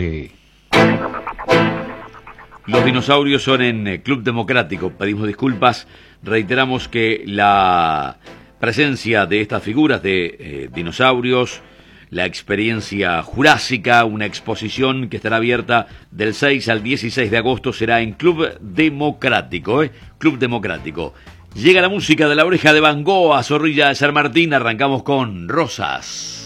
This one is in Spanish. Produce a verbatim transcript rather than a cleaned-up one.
Chile. Los dinosaurios son en Club Democrático. Pedimos disculpas. Reiteramos que la presencia de estas figuras de eh, dinosaurios, la experiencia jurásica, una exposición que estará abierta del seis al dieciséis de agosto, será en Club Democrático, ¿eh? Club Democrático. Llega la música de La Oreja de Van Gogh a Zorrilla de San Martín. Arrancamos con Rosas.